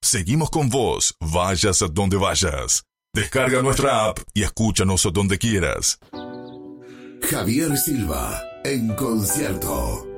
Seguimos con vos, vayas a donde vayas. Descarga nuestra app y escúchanos donde quieras. Javier Silva, en concierto.